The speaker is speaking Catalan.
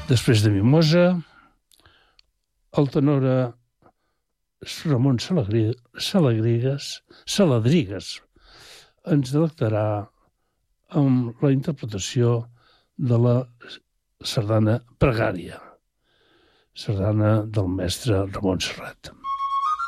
Després de Mimosa, el tenor Ramon Saladrigas ens delectarà amb la interpretació de la sardana Pregària, sardana del mestre Ramon Serrat.